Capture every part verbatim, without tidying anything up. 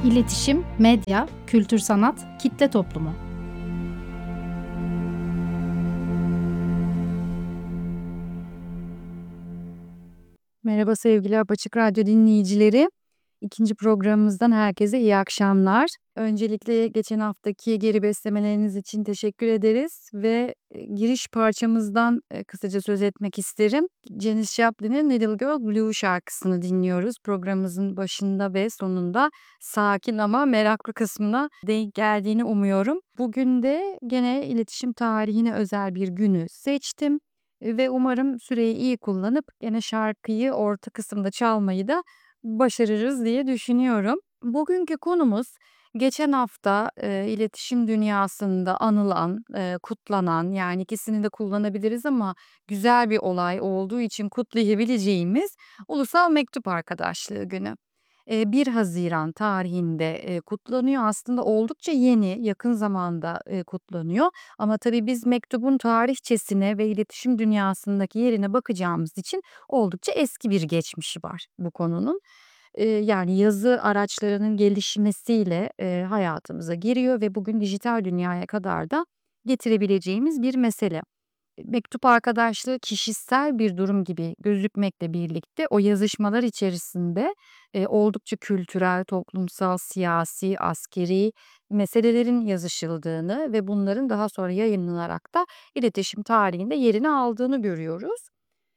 İletişim, medya, kültür sanat, kitle toplumu. Merhaba sevgili Apaçık Radyo dinleyicileri. İkinci programımızdan herkese iyi akşamlar. Öncelikle geçen haftaki geri beslemeleriniz için teşekkür ederiz ve e, giriş parçamızdan e, kısaca söz etmek isterim. Janis Joplin'in Little Girl Blue şarkısını dinliyoruz. Programımızın başında ve sonunda sakin ama meraklı kısmına denk geldiğini umuyorum. Bugün de gene iletişim tarihine özel bir günü seçtim. Ve umarım süreyi iyi kullanıp gene şarkıyı orta kısımda çalmayı da başarırız diye düşünüyorum. Bugünkü konumuz geçen hafta, eee, iletişim dünyasında anılan, eee, kutlanan, yani ikisini de kullanabiliriz ama güzel bir olay olduğu için kutlayabileceğimiz Ulusal Mektup Arkadaşlığı Günü. Eee, bir Haziran tarihinde, eee, kutlanıyor. Aslında oldukça yeni, yakın zamanda, eee, kutlanıyor ama tabii biz mektubun tarihçesine ve iletişim dünyasındaki yerine bakacağımız için oldukça eski bir geçmişi var bu konunun. Eee, yani yazı araçlarının gelişmesiyle, eee, hayatımıza giriyor ve bugün dijital dünyaya kadar da getirebileceğimiz bir mesele. Mektup arkadaşlığı kişisel bir durum gibi gözükmekle birlikte o yazışmalar içerisinde, eee, oldukça kültürel, toplumsal, siyasi, askeri meselelerin yazışıldığını ve bunların daha sonra yayınlanarak da iletişim tarihinde yerini aldığını görüyoruz.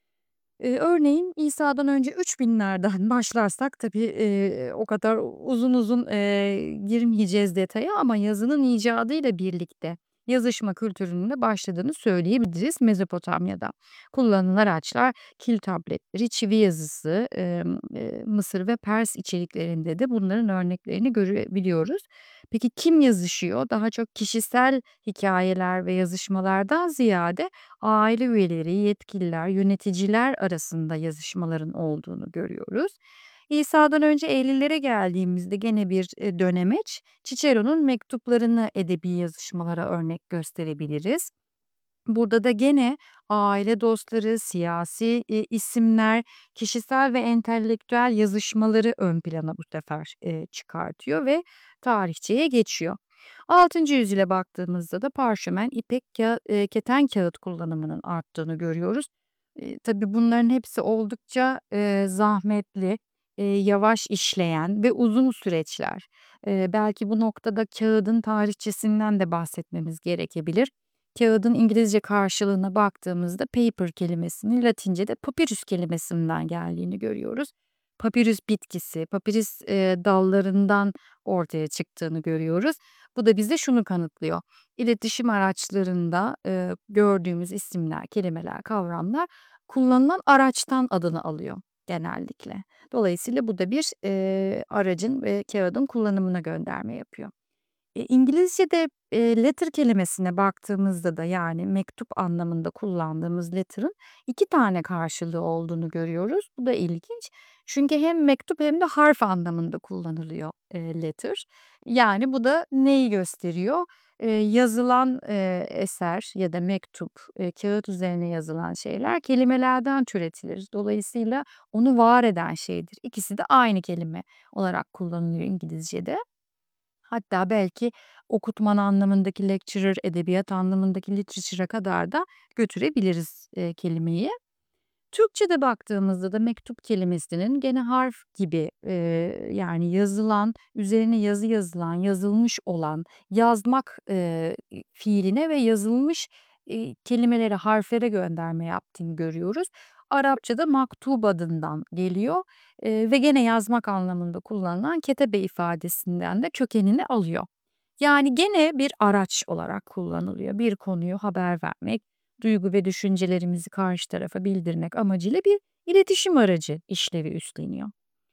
Eee, örneğin İsa'dan önce üç binlerden başlarsak tabii, eee, o kadar uzun uzun, eee, girmeyeceğiz detaya ama yazının icadıyla birlikte yazışma kültürünün de başladığını söyleyebiliriz Mezopotamya'da. Kullanılan araçlar kil tabletleri, çivi yazısı, emm, eee, Mısır ve Pers içeriklerinde de bunların örneklerini görebiliyoruz. Peki kim yazışıyor? Daha çok kişisel hikayeler ve yazışmalardan ziyade aile üyeleri, yetkililer, yöneticiler arasında yazışmaların olduğunu görüyoruz. İsa'dan önce ellilere geldiğimizde gene bir e, dönemeç, Cicero'nun mektuplarını edebi yazışmalara örnek gösterebiliriz. Burada da gene aile dostları, siyasi e, isimler, kişisel ve entelektüel yazışmaları ön plana bu sefer e, çıkartıyor ve tarihçeye geçiyor. altıncı yüzyıla baktığımızda da parşömen, ipek, ka eee, keten kağıt kullanımının arttığını görüyoruz. Eee, tabii bunların hepsi oldukça, eee, zahmetli, eee, yavaş işleyen ve uzun süreçler. Eee, belki bu noktada kağıdın tarihçesinden de bahsetmemiz gerekebilir. Kağıdın İngilizce karşılığına baktığımızda paper kelimesinin Latince'de papyrus kelimesinden geldiğini görüyoruz. Papirüs bitkisi, papirüs, eee, dallarından ortaya çıktığını görüyoruz. Bu da bize şunu kanıtlıyor. İletişim araçlarında, eee, gördüğümüz isimler, kelimeler, kavramlar kullanılan araçtan adını alıyor genellikle. Dolayısıyla bu da bir, eee, aracın ve kağıdın kullanımına gönderme yapıyor. Eee, İngilizce'de, eee, letter kelimesine baktığımızda da yani mektup anlamında kullandığımız letter'ın iki tane karşılığı olduğunu görüyoruz. Bu da ilginç. Çünkü hem mektup hem de harf anlamında kullanılıyor, eee, letter. Yani bu da neyi gösteriyor? Eee, yazılan, eee, eser ya da mektup, eee, kâğıt üzerine yazılan şeyler kelimelerden türetilir. Dolayısıyla onu var eden şeydir. İkisi de aynı kelime olarak kullanılıyor İngilizce'de. Hatta belki okutman anlamındaki lecturer, edebiyat anlamındaki literature'a kadar da götürebiliriz, eee, kelimeyi. Türkçe'de baktığımızda da mektup kelimesinin gene harf gibi, eee, yani yazılan, üzerine yazı yazılan, yazılmış olan, yazmak, eee, fiiline ve yazılmış, eee, kelimelere, harflere gönderme yaptığını görüyoruz. Arapçada maktub adından geliyor, eee, ve gene yazmak anlamında kullanılan ketebe ifadesinden de kökenini alıyor. Yani gene bir araç olarak kullanılıyor. Bir konuyu haber vermek, duygu ve düşüncelerimizi karşı tarafa bildirmek amacıyla bir iletişim aracı işlevi üstleniyor.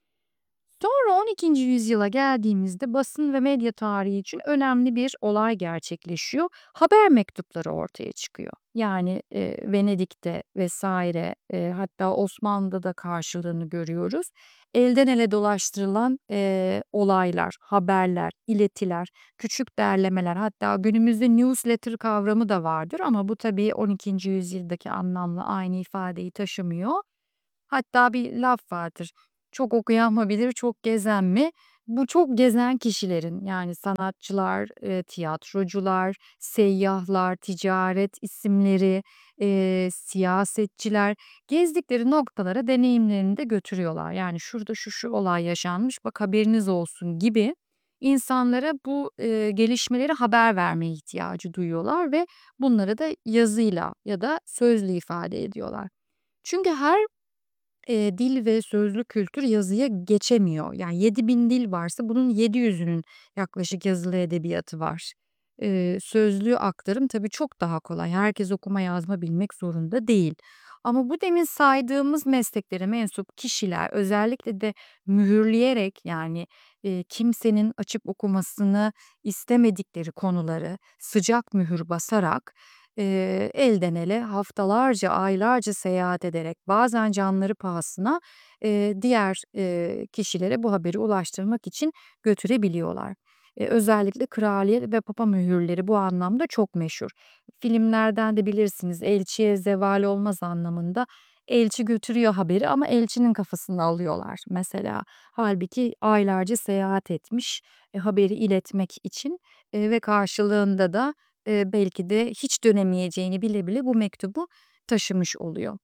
Sonra on ikinci yüzyıla geldiğimizde basın ve medya tarihi için önemli bir olay gerçekleşiyor. Haber mektupları ortaya çıkıyor. Yani e, Venedik'te vesaire e, hatta Osmanlı'da da karşılığını görüyoruz. Elden ele dolaştırılan e, olaylar, haberler, iletiler, küçük derlemeler hatta günümüzde newsletter kavramı da vardır ama bu tabii on ikinci yüzyıldaki anlamla aynı ifadeyi taşımıyor. Hatta bir laf vardır. Çok okuyan mı bilir, çok gezen mi? Bu çok gezen kişilerin, yani sanatçılar, eee, tiyatrocular, seyyahlar, ticaret isimleri, eee, siyasetçiler gezdikleri noktalara deneyimlerini de götürüyorlar. Yani şurada şu şu olay yaşanmış, bak haberiniz olsun gibi insanlara bu, eee, gelişmeleri haber verme ihtiyacı duyuyorlar ve bunları da yazıyla ya da sözlü ifade ediyorlar. Çünkü her Eee, dil ve sözlü kültür yazıya geçemiyor. Yani yedi bin dil varsa bunun yedi yüzünün yaklaşık yazılı edebiyatı var. Eee, sözlü aktarım tabii çok daha kolay. Herkes okuma yazma bilmek zorunda değil. Ama bu demin saydığımız mesleklere mensup kişiler özellikle de mühürleyerek yani, eee, kimsenin açıp okumasını istemedikleri konuları sıcak mühür basarak Eee, elden ele haftalarca, aylarca seyahat ederek bazen canları pahasına, eee, diğer, eee, kişilere bu haberi ulaştırmak için götürebiliyorlar. Eee, özellikle kraliyet ve papa mühürleri bu anlamda çok meşhur. Filmlerden de bilirsiniz, elçiye zeval olmaz anlamında elçi götürüyor haberi ama elçinin kafasını alıyorlar mesela. Halbuki aylarca seyahat etmiş, eee, haberi iletmek için, eee, ve karşılığında da Eee, belki de hiç dönemeyeceğini bile bile bu mektubu taşımış oluyor.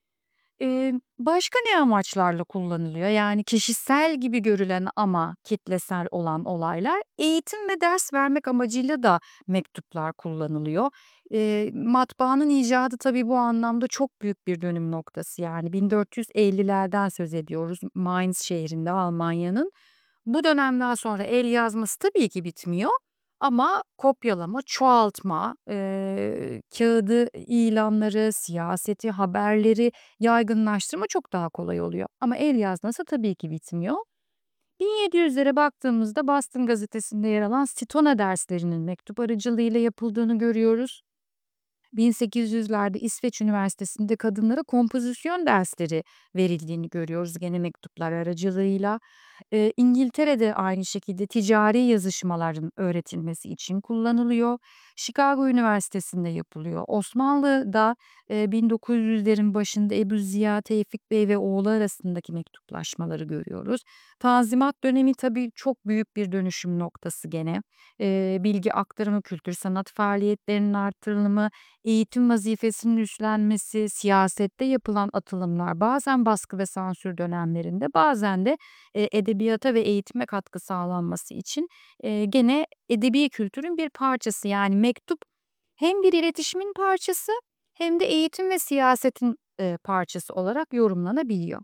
Eee, başka ne amaçlarla kullanılıyor? Yani kişisel gibi görülen ama kitlesel olan olaylar, eğitim ve ders vermek amacıyla da mektuplar kullanılıyor. Eee, matbaanın icadı tabii bu anlamda çok büyük bir dönüm noktası. Yani bin dört yüz ellilerden söz ediyoruz Mainz şehrinde Almanya'nın. Bu dönemden sonra el yazması tabii ki bitmiyor ama kopyalama, çoğaltma, eee, kağıdı, ilanları, siyaseti, haberleri yaygınlaştırma çok daha kolay oluyor. Ama el yazması tabii ki bitmiyor. bin yedi yüzlere baktığımızda Boston gazetesinde yer alan Stona derslerinin mektup aracılığıyla yapıldığını görüyoruz. bin sekiz yüzlerde İsveç Üniversitesi'nde kadınlara kompozisyon dersleri verildiğini görüyoruz gene mektuplar aracılığıyla. Eee, İngiltere'de aynı şekilde ticari yazışmaların öğretilmesi için kullanılıyor. Chicago Üniversitesi'nde yapılıyor. Osmanlı'da, eee, bin dokuz yüzlerin başında Ebu Ziya Tevfik Bey ve oğlu arasındaki mektuplaşmaları görüyoruz. Tanzimat dönemi tabii çok büyük bir dönüşüm noktası gene. Eee, bilgi aktarımı, kültür sanat faaliyetlerinin artırılımı, eğitim vazifesinin üstlenmesi, siyasette yapılan atılımlar, bazen baskı ve sansür dönemlerinde, bazen de, eee, edebiyata ve eğitime katkı sağlanması için, eee, gene edebi kültürün bir parçası. Yani mektup hem bir iletişimin parçası hem de eğitim ve siyasetin, eee, parçası olarak yorumlanabiliyor.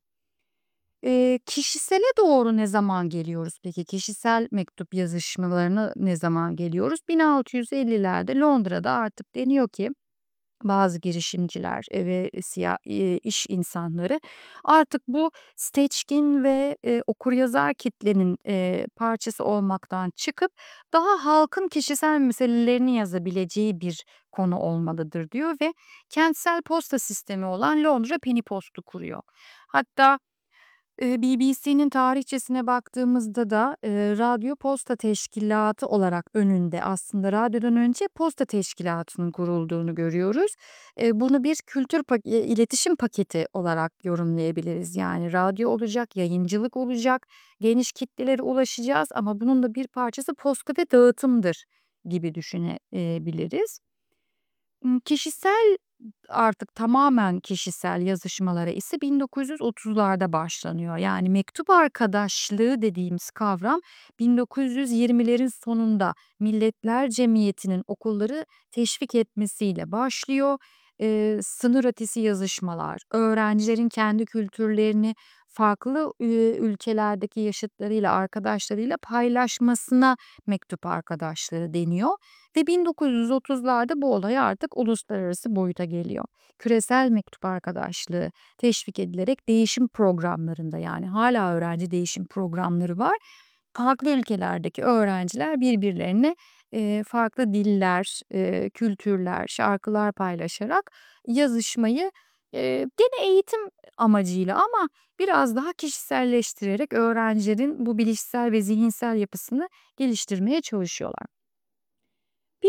Eee, kişisele doğru ne zaman geliyoruz peki? Kişisel mektup yazışmalarına ne zaman geliyoruz? bin altı yüz ellilerde Londra'da artık deniyor ki bazı girişimciler, eee, ve siya eee, iş insanları artık bu seçkin ve, eee, okuryazar kitlenin, eee, parçası olmaktan çıkıp daha halkın kişisel meselelerini yazabileceği bir konu olmalıdır diyor ve kentsel posta sistemi olan Londra Penny Post'u kuruyor. Hatta Eee, B B C'nin tarihçesine baktığımızda da, eee, Radyo Posta Teşkilatı olarak önünde aslında radyodan önce posta teşkilatının kurulduğunu görüyoruz. Eee, bunu bir kültür pak eee, iletişim paketi olarak yorumlayabiliriz. Yani radyo olacak, yayıncılık olacak, geniş kitlelere ulaşacağız ama bunun da bir parçası posta ve dağıtımdır gibi düşünebiliriz. Imm, kişisel artık tamamen kişisel yazışmalara ise bin dokuz yüz otuzlarda başlanıyor. Yani mektup arkadaşlığı dediğimiz kavram bin dokuz yüz yirmilerin sonunda Milletler Cemiyeti'nin okulları teşvik etmesiyle başlıyor. Eee, sınır ötesi yazışmalar, öğrencilerin kendi kültürlerini farklı, eee, ülkelerdeki yaşıtlarıyla, arkadaşlarıyla paylaşmasına mektup arkadaşlığı deniyor. Ve bin dokuz yüz otuzlarda bu olay artık uluslararası boyuta geliyor. Küresel mektup arkadaşlığı teşvik edilerek değişim programlarında yani hala öğrenci değişim programları var. Farklı ülkelerdeki öğrenciler birbirlerine eee, farklı diller, eee, kültürler, şarkılar paylaşarak yazışmayı eee, gene eğitim amacıyla ama biraz daha kişiselleştirerek öğrencilerin bu bilişsel ve zihinsel yapısını geliştirmeye çalışıyorlar. Peki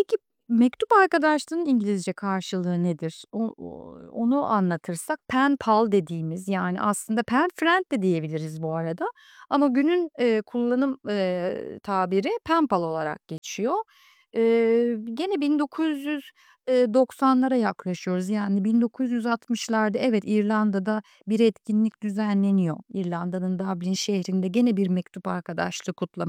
Mektup arkadaşlığının İngilizce karşılığı nedir? O o onu anlatırsak pen pal dediğimiz, yani, aslında pen friend de diyebiliriz bu arada ama günün, eee, kullanım, eee, tabiri pen pal olarak geçiyor. Eee, gene bin dokuz yüz eee, doksanlara yaklaşıyoruz. Yani bin dokuz yüz altmışlarda evet, İrlanda'da bir etkinlik düzenleniyor. İrlanda'nın Dublin şehrinde gene bir mektup arkadaşlığı kutlama